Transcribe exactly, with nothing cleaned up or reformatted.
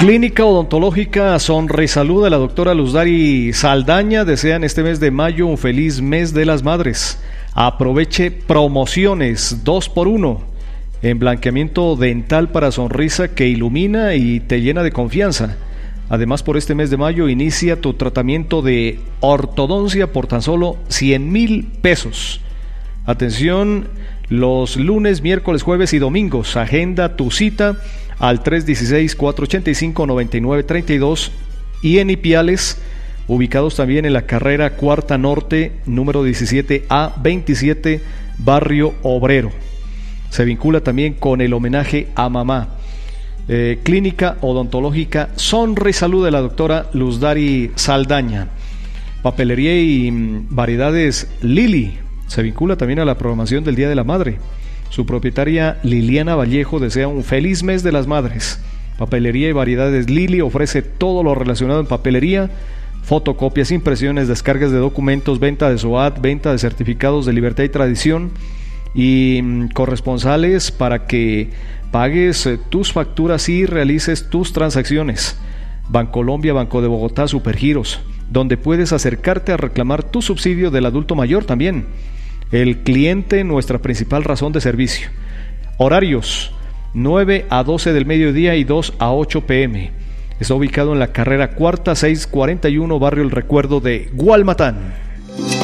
Clínica Odontológica Sonrisalud de la doctora Luzdari Saldaña desean este mes de mayo un feliz mes de las madres. Aproveche promociones dos por uno en blanqueamiento dental para sonrisa que ilumina y te llena de confianza. Además, por este mes de mayo inicia tu tratamiento de ortodoncia por tan solo cien mil pesos. Atención, los lunes, miércoles, jueves y domingos. Agenda tu cita al tres uno seis, cuatro ocho cinco, nueve nueve tres dos y en Ipiales, ubicados también en la carrera Cuarta Norte, número diecisiete A veintisiete, Barrio Obrero. Se vincula también con el homenaje a mamá. Eh, Clínica Odontológica Sonrisalud de la doctora Luzdari Saldaña. Papelería y mm, variedades Lili. Se vincula también a la programación del Día de la Madre. Su propietaria Liliana Vallejo desea un feliz mes de las madres. Papelería y variedades Lili ofrece todo lo relacionado en papelería, fotocopias, impresiones, descargas de documentos, venta de S O A T, venta de certificados de libertad y tradición y mm, corresponsales para que pagues eh, tus facturas y realices tus transacciones. Bancolombia, Banco de Bogotá, Supergiros, donde puedes acercarte a reclamar tu subsidio del adulto mayor también. El cliente, nuestra principal razón de servicio. Horarios, nueve a doce del mediodía y dos a ocho pm. Está ubicado en la carrera Cuarta, seiscientos cuarenta y uno, Barrio El Recuerdo de Gualmatán.